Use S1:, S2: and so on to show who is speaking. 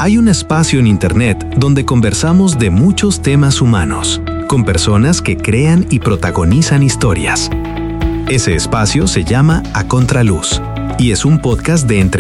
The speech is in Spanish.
S1: Hay un espacio en Internet donde conversamos de muchos temas humanos, con personas que crean y protagonizan historias. Ese espacio se llama A Contraluz y es un podcast de